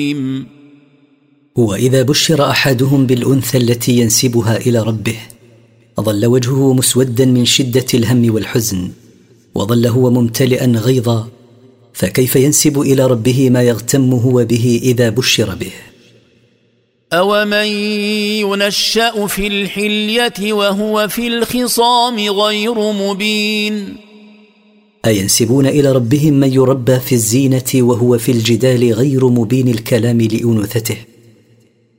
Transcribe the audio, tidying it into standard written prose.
وإذا بشر أحدهم بالأنثى التي ينسبها إلى ربه ظل وجهه مسودا من شدة الهم والحزن، وظل هو ممتلئا غيظا، فكيف ينسب إلى ربه ما يغتم هو به إذا بشر به؟ أومن ينشأ في الحلية وهو في الخصام غير مبين. أينسبون إلى ربهم من يربى في الزينة وهو في الجدال غير مبين الكلام لأنوثته؟